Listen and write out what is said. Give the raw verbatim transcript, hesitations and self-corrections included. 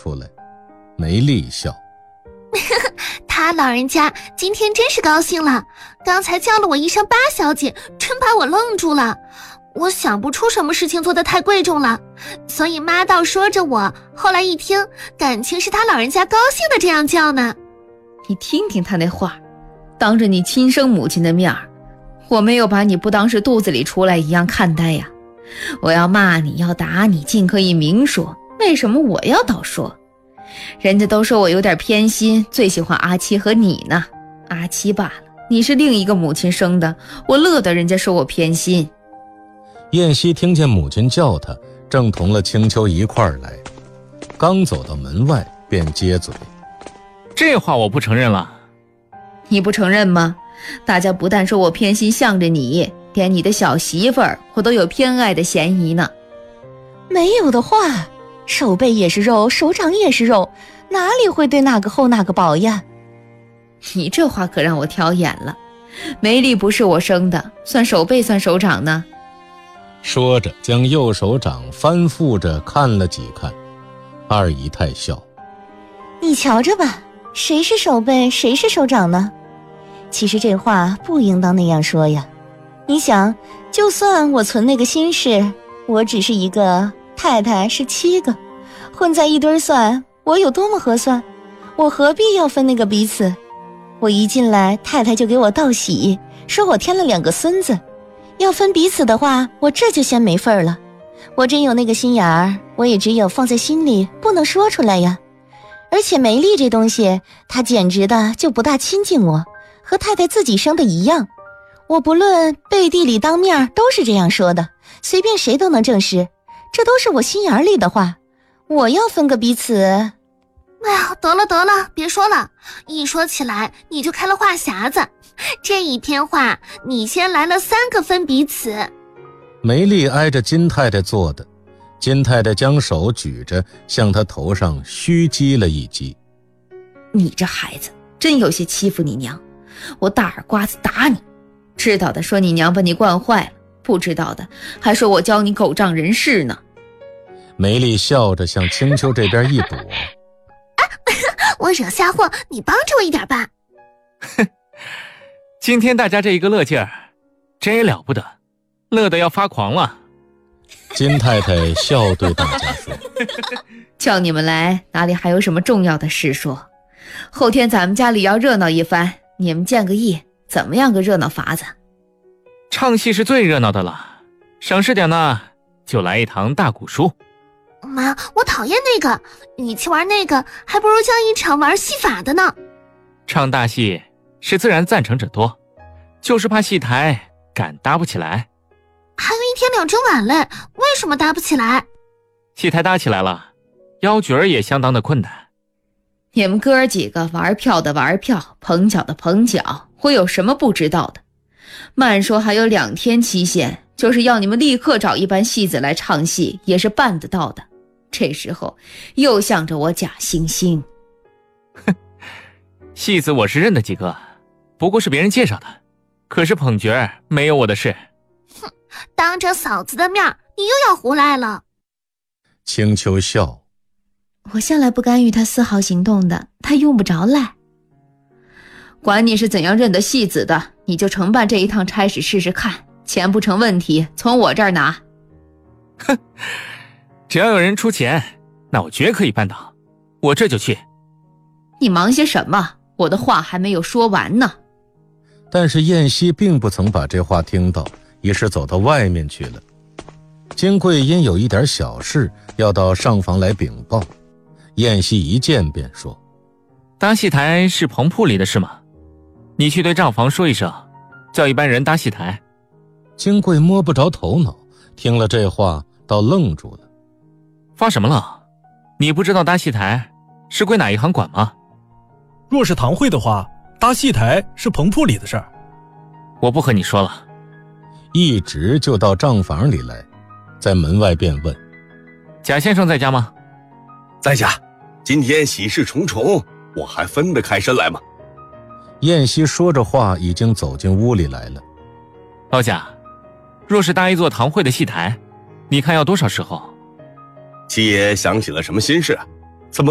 出来。梅丽笑， 他老人家今天真是高兴了，刚才叫了我一声八小姐，真把我愣住了。我想不出什么事情做得太贵重了，所以妈倒说着我，后来一听，感情是他老人家高兴的这样叫呢。 你听听他那话，当着你亲生母亲的面儿，我没有把你不当是肚子里出来一样看待呀。我要骂你要打你尽可以明说，为什么我要倒说？人家都说我有点偏心，最喜欢阿七和你呢。阿七罢了，你是另一个母亲生的，我乐得人家说我偏心。 燕西听见母亲叫他，正同了青秋一块儿来，刚走到门外便接嘴， 这话我不承认了。 你不承认吗？大家不但说我偏心向着你，连你的小媳妇儿我都有偏爱的嫌疑呢。 没有的话，手背也是肉，手掌也是肉，哪里会对那个厚那个薄呀？ 你这话可让我挑眼了，梅丽不是我生的，算手背算手掌呢？ 说着将右手掌翻覆着看了几看。二姨太笑， 你瞧着吧，谁是手背谁是手掌呢？其实这话不应当那样说呀。你想，就算我存那个心事，我只是一个，太太是七个，混在一堆算，我有多么合算？我何必要分那个彼此？我一进来，太太就给我道喜，说我添了两个孙子。要分彼此的话，我这就先没份儿了。我真有那个心眼儿，我也只有放在心里，不能说出来呀。而且梅丽这东西，她简直的就不大亲近我，和太太自己生的一样。我不论背地里当面都是这样说的，随便谁都能证实，这都是我心眼里的话。我要分个彼此。 哎呀，得了得了，别说了，一说起来你就开了话匣子。这一篇话你先来了三个分彼此。 梅丽挨着金太太坐的，金太太将手举着向她头上虚击了一击。 你这孩子真有些欺负你娘，我大耳刮子打你。知道的说你娘把你惯坏了，不知道的还说我教你狗仗人势呢。 梅丽笑着向青秋这边一躲， 啊，我惹下祸，你帮着我一点吧。 哼，今天大家这一个乐劲儿，真了不得，乐得要发狂了。 金太太笑对大家说， 叫你们来，哪里还有什么重要的事说？后天咱们家里要热闹一番，你们建个议，怎么样个热闹法子？ 唱戏是最热闹的了，省事点呢，就来一堂大鼓书。 妈，我讨厌那个，与其玩那个，还不如叫一场玩戏法的呢。 唱大戏是自然赞成者多，就是怕戏台敢搭不起来。 还有一天两整晚嘞，为什么搭不起来？ 戏台搭起来了，腰角儿也相当的困难。 你们哥儿几个玩票的玩票，捧脚的捧脚，我有什么不知道的？慢说还有两天期限，就是要你们立刻找一班戏子来唱戏，也是办得到的。这时候又向着我假惺惺。 哼，戏子我是认得几个，不过是别人介绍的，可是捧角儿没有我的事。 哼，当着嫂子的面，你又要胡赖了。 青秋笑， 我向来不干预他丝毫行动的，他用不着赖。管你是怎样认得戏子的，你就承办这一趟差事试试看，钱不成问题，从我这儿拿。 哼，只要有人出钱，那我绝可以办到，我这就去。 你忙些什么？我的话还没有说完呢。 但是燕西并不曾把这话听到，于是走到外面去了。金贵因有一点小事要到上房来禀报，燕西一见便说， 搭戏台是棚铺里的事吗？你去对账房说一声，叫一班人搭戏台。 金贵摸不着头脑，听了这话倒愣住了。 发什么了？你不知道搭戏台是归哪一行管吗？ 若是堂会的话，搭戏台是棚铺里的事儿。 我不和你说了。 一直就到账房里来，在门外便问， 贾先生在家吗？ 在家，今天喜事重重，我还分得开身来吗？ 燕西说着话已经走进屋里来了。 老贾，若是搭一座堂会的戏台，你看要多少时候？ 七爷想起了什么心事？